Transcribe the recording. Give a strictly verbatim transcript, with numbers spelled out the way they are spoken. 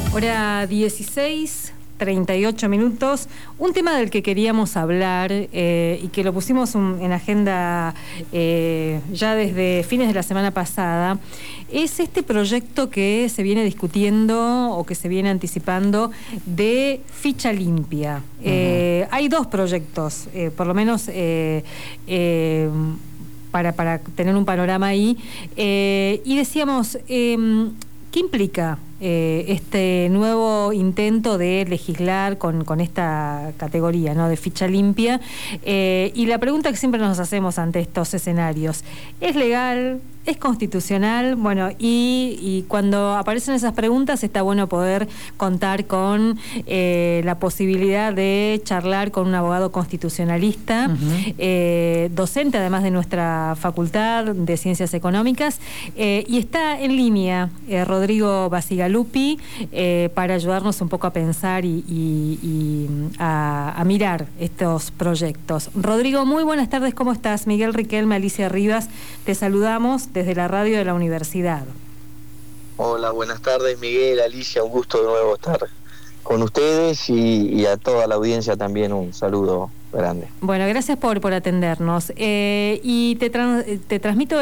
Hora dieciséis, treinta y ocho minutos. Un tema del que queríamos hablar eh, y que lo pusimos un, en agenda eh, ya desde fines de la semana pasada, es este proyecto que se viene discutiendo o que se viene anticipando de ficha limpia. Uh-huh. eh, hay dos proyectos, eh, por lo menos eh, eh, para, para tener un panorama ahí. Eh, y decíamos, eh, ¿qué implica Eh, este nuevo intento de legislar con, con esta categoría, ¿no?, de ficha limpia? Eh, y la pregunta que siempre nos hacemos ante estos escenarios: ¿es legal? ¿Es constitucional? Bueno, y, y cuando aparecen esas preguntas está bueno poder contar con eh, la posibilidad de charlar con un abogado constitucionalista, uh-huh. eh, docente además de nuestra Facultad de Ciencias Económicas, eh, y está en línea eh, Rodrigo Bacigalupi eh, para ayudarnos un poco a pensar y, y, y a, a mirar estos proyectos. Rodrigo, muy buenas tardes, ¿cómo estás? Miguel Riquelme, Alicia Rivas, te saludamos desde la radio de la universidad. Hola, buenas tardes, Miguel, Alicia, un gusto de nuevo estar con ustedes y, y a toda la audiencia también un saludo grande. Bueno, gracias por, por atendernos. Eh, y te, trans, te transmito